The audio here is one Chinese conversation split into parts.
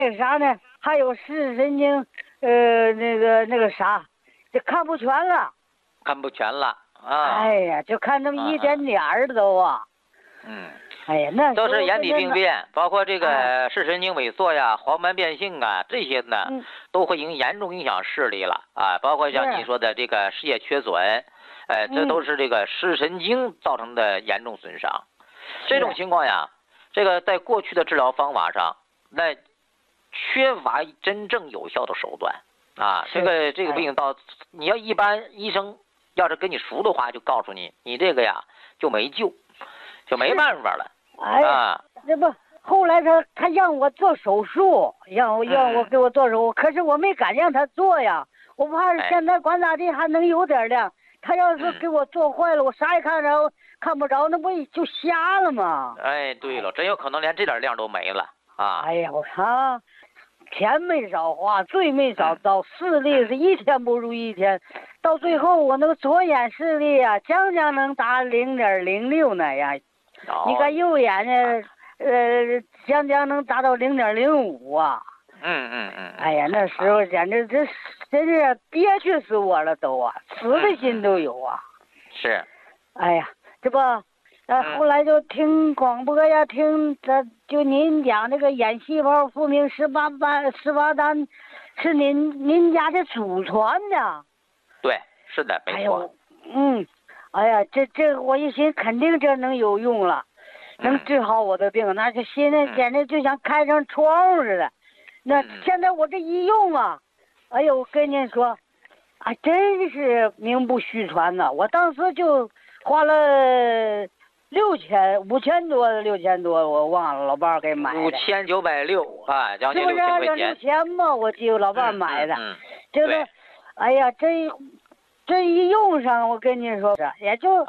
那个啥呢？还有视神经，那个啥，这看不全了。 看不全了啊！ 哎呀，就看那么一点点儿都啊。哎呀，那都是眼底病变，包括这个视神经萎缩呀、黄斑变性啊，这些呢，都会严重影响视力了啊。包括像你说的这个视野缺损，这都是这个视神经造成的严重损伤。这种情况呀，这个在过去的治疗方法上，那缺乏真正有效的手段啊。这个病你要一般医生要是跟你熟的话，就告诉你，你这个呀就没救，就没办法了。 哎呀，这不后来他让我做手术，让我给我做手术，可是我没敢让他做呀，我怕是现在管咋地还能有点亮。他要是给我做坏了，我啥也看不着，那不就瞎了吗？ 哎，对了，真有可能连这点亮都没了啊！ 哎呀，我看钱没少花，罪没少遭，视力是一天不如一天，到最后我那个左眼视力啊，将能达0.06那样。你看右眼呢，将能达到0.05啊。哎呀，那时候简直真是憋屈死我了都啊，死的心都有啊。 是。 哎呀，这不，后来就听广播呀，就您讲这个眼细胞复明18单，是您家的祖传的。 对，是的，没错。 哎呀，这我一寻肯定这能有用了，能治好我的病，那就现在简直就像开上窗户似的。那现在我这一用啊，哎呦，我跟您说，啊，真是名不虚传呐！我当时就花了5000多，我忘了，老伴儿给买的。 5960啊，将近6000块钱。 是不是按6000嘛？我记得老伴儿买的，这个，哎呀，这一用上，我跟你说，也就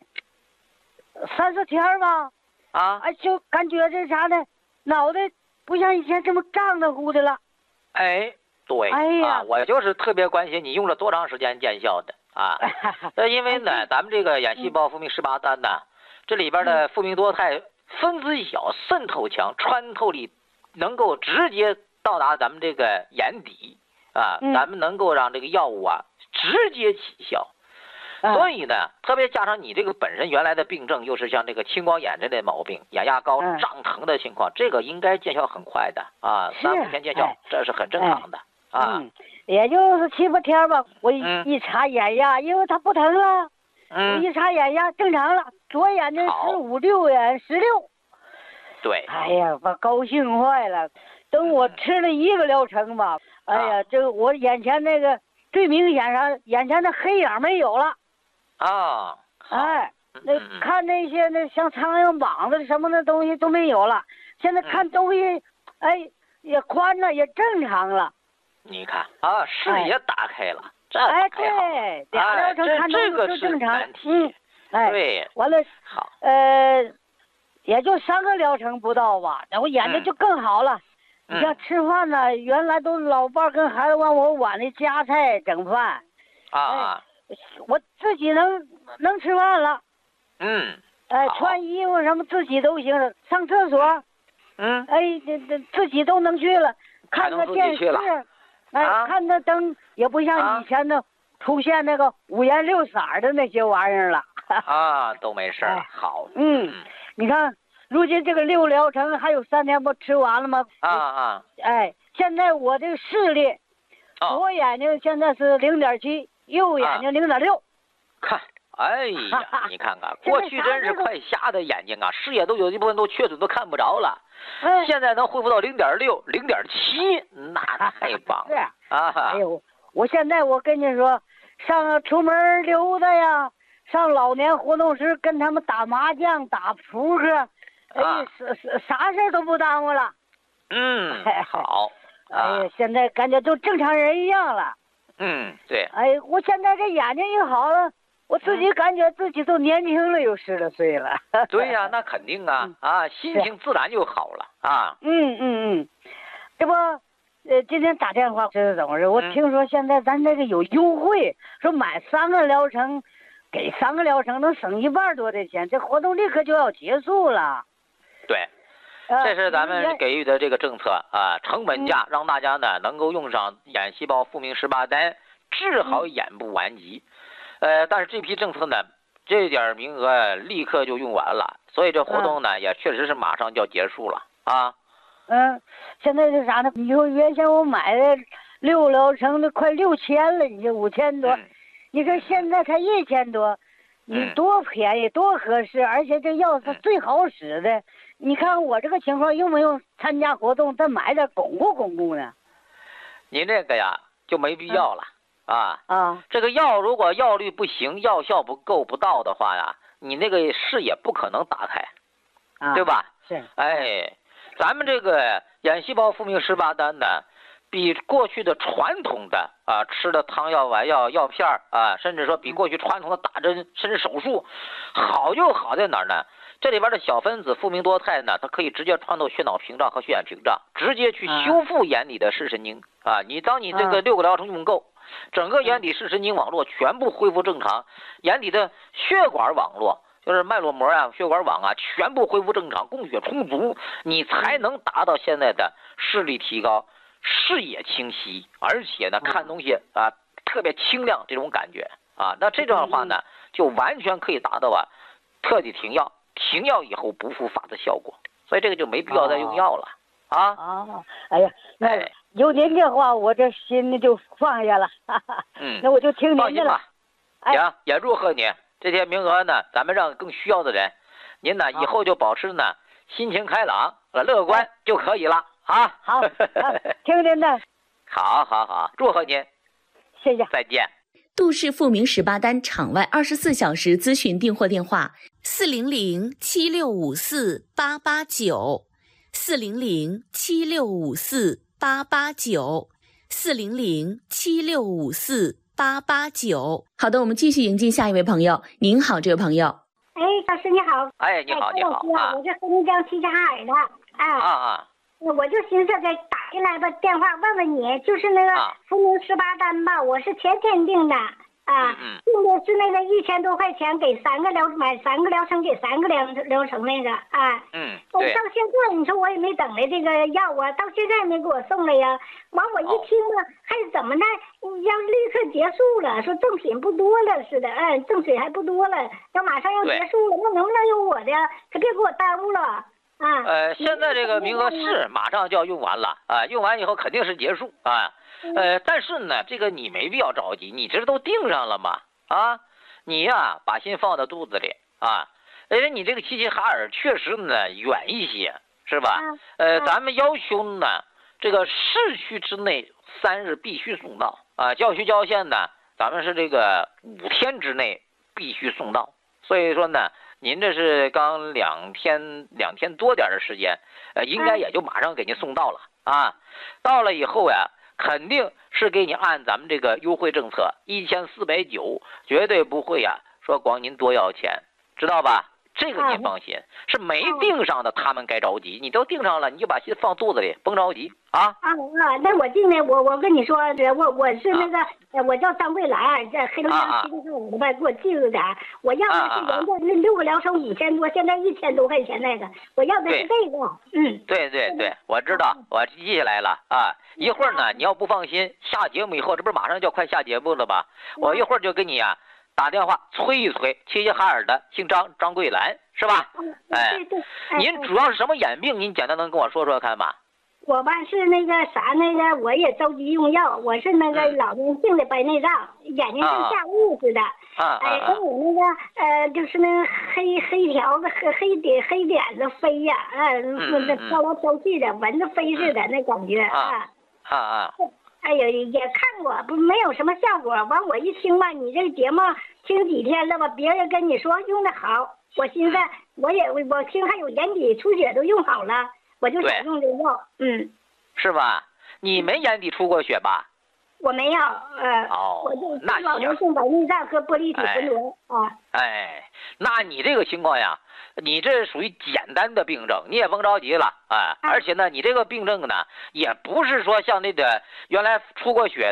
30天吧。哎，就感觉这啥呢，脑袋不像以前这么胀得乎的了。 哎，对。哎呀，我就是特别关心你用了多长时间见效的啊？因为呢，咱们这个眼细胞复明18单呢，这里边的复明多肽分子小、渗透强、穿透力能够直接到达咱们这个眼底啊，咱们能够让这个药物啊直接起效。所以呢，特别加上你这个本身原来的病症又是像这个青光眼这类毛病，眼压高、胀疼的情况，这个应该见效很快的啊，3、5天见效，这是很正常的啊。 也就是7、8天吧，我一查眼压，因为它不疼了，我一查眼压正常了，左眼的15，右眼16。 对。 哎呀，我高兴坏了。等我吃了1个疗程吧，哎呀，这我眼前那个最明显上，眼前的黑影没有了。哎，那看那些像苍蝇膀子什么的东西都没有了，现在看东西，哎，也宽了，也正常了。 你看啊，视野打开了，这哎对，2疗程看东西都正常。哎， 对， 完了， 好， 也就3个疗程不到吧，然后眼睛就更好了。你像吃饭呢，原来都老伴跟孩子往我碗里夹菜整饭。我自己能吃饭了。穿衣服什么自己都行了，上厕所，哎，这自己都能去了，看个电视，哎，看那灯也不像以前的出现那个5颜6色的那些玩意儿了。 都没事了。好。 你看，如今这个6疗程还有3天不吃完了吗？哎，现在我这个视力，左眼睛现在是0.7。右眼睛0.6， 看，哎呀，你看看，过去真是快瞎的眼睛啊，视野都有一部分都缺损，都看不着了。现在能恢复到0.6、0.7，那太棒了啊！ 哎呦，我现在我跟你说，出门溜达呀，上老年活动时跟他们打麻将、打扑克，哎，啥事都不耽误了。 好。 哎呀，现在感觉都正常人一样了。 对。 哎，我现在这眼睛一好了，我自己感觉自己都年轻了，有10来岁了。 对呀，那肯定啊，心情自然就好了啊。 这不，今天打电话这是怎么回事？我听说现在咱这个有优惠，说买3个疗程，给3个疗程能省1半多的钱，这活动立刻就要结束了。 对， 这是咱们给予的这个政策啊，成本价，让大家呢能够用上眼细胞复明18单，治好眼部顽疾。但是这批政策呢，这点名额立刻就用完了，所以这活动呢也确实是马上就要结束了啊。 现在是啥呢？你说原先我买的6疗程的快6000了，你这5000多，你说现在才1000多，你多便宜多合适，而且这药是最好使的。你看我这个情况用不用参加活动再买点巩固呢？ 您这个呀就没必要了啊。这个药如果药率不行，药效不够不到的话呀，你那个视野不可能打开，对吧？ 是。 咱们这个眼细胞复明18单呢，比过去的传统的吃的汤药丸药药片甚至说比过去传统的打针甚至手术好就好在哪儿呢？这里边的小分子复明多肽呢，它可以直接穿透血脑屏障和血眼屏障，直接去修复眼底的视神经当你这个6个疗程用够，整个眼底视神经网络全部恢复正常，眼底的血管网络就是脉络膜血管网全部恢复正常，供血充足，你才能达到现在的视力提高，视野清晰，而且呢看东西特别清亮这种感觉那这种的话呢，就完全可以达到特地停药以后不复发的效果，所以这个就没必要再用药了哎呀，那有您这话，我这心里就放下了。那我就听您的了。 行，也祝贺你。这些名额呢，咱们让更需要的人。您呢，以后就保持呢心情开朗、乐观就可以了啊。 好，听您的。 好，祝贺您。 谢谢。 再见。 杜氏复明18单场外24小时咨询订货电话400-7654-889，400-7654-889。好的，我们继续迎接下一位朋友。您好，这位朋友。 老师你好。 你好，你好我是黑龙江齐齐哈尔的我就寻思再打进来吧，电话问问你，就是那个复明18单吧，我是前天订的订的是那个1000多块钱，给买3个疗程，给3个疗程那个对。 到现在你说我也没等来这个药到现在也没给我送来呀。完我一听吧，还怎么的要立刻结束了，说赠品不多了似的，赠水还不多了，要马上要结束了，那能不能有我的？可别给我耽误了。 现在这个名额是马上就要用完了用完以后肯定是结束但是呢，这个你没必要着急，你这都订上了嘛你呀把心放在肚子里因为你这个齐齐哈尔确实呢远一些，是吧？咱们要求呢，这个市区之内3日必须送到郊区郊县呢，咱们是这个5天之内必须送到，所以说呢。您这是刚2天多点的时间，应该也就马上给您送到了到了以后呀，肯定是给你按咱们这个优惠政策1490，绝对不会说光您多要钱，知道吧？这个您放心，是没订上的他们该着急，你都订上了，你就把心放肚子里，甭着急那我订的，我跟你说，我是那个我叫张桂兰，在黑龙江齐齐哈尔的吧，给我记着点。我要的是原来那6个疗程5000多，现在1000多块钱那个，我要的是这个。 对，我知道，我记下来了一会儿呢，你要不放心，下节目以后，这不是马上就要快下节目了吧？我一会儿就给你打电话催一催，齐齐哈尔的姓张桂兰是吧？ 对。 您主要是什么眼病？您简单能跟我说说看吧？ 我吧是那个我也着急用药，我是那个老年性的白内障，眼睛像下雾似的。跟我那个就是那个黑条子黑点子飞呀，飘来飘去的，蚊子飞似的那感觉哎呦，也看过，不没有什么效果。完我一听吧，你这个节目听几天了吧，别人跟你说用的好，我寻思我听还有眼底出血都用好了，我就想用这药。 是吧？你没眼底出过血吧？ 我没有，我就老年性白内障和玻璃体混浊那你这个情况呀，你这属于简单的病症，你也甭着急了而且呢，你这个病症呢，也不是说像那个原来出过血的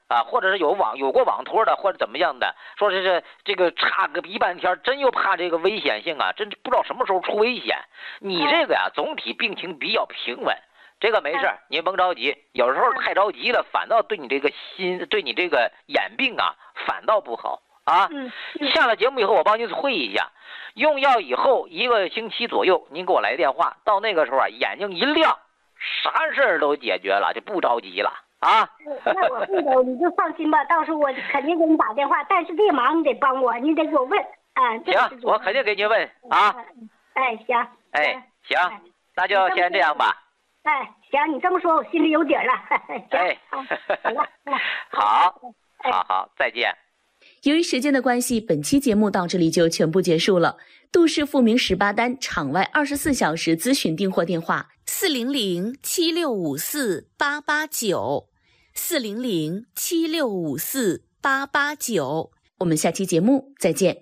啊，或者是有过网托的，或者怎么样的，说是这个差个一半天，真又怕这个危险性啊，真不知道什么时候出危险。你这个呀，总体病情比较平稳，这个没事，您甭着急。有时候太着急了，反倒对你这个对你这个眼病啊，反倒不好啊。下了节目以后，我帮您会一下，用药以后1个星期左右，您给我来电话，到那个时候啊，眼睛一亮，啥事儿都解决了，就不着急了。啊， 那我会的，你就放心吧。到时候我肯定给你打电话，但是这忙你得帮我，你得给我问啊。 行，我肯定给您问啊。 哎，行。 哎，行，那就先这样吧。 哎，行，你这么说，我心里有底了。 哎， 好了， 好，再见。 由于时间的关系，本期节目到这里就全部结束了。杜氏复明18单场外24小时咨询订货电话：400-7654-889，400-7654-889。我们下期节目再见。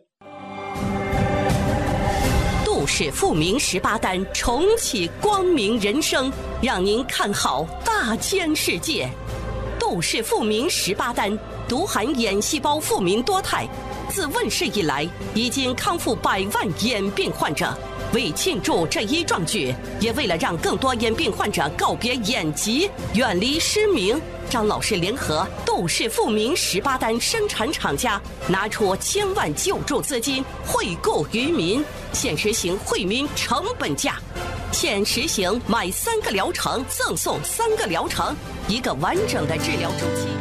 杜氏复明18单重启光明人生，让您看好大千世界。杜氏复明18单独含眼细胞复明多肽，自问世以来已经康复100万眼病患者。为庆祝这一壮举，也为了让更多眼病患者告别眼疾，远离失明，张老师联合杜氏复明18单生产厂家，拿出千万救助资金惠顾于民，现实行惠民成本价，现实行买3个疗程赠送3个疗程，一个完整的治疗周期。